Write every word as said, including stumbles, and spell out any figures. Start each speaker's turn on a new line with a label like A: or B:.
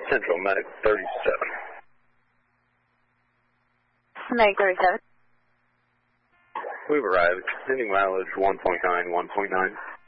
A: Central, Medic thirty-seven.
B: Medic thirty-seven.
A: We've arrived. Extending mileage one point nine, one point nine.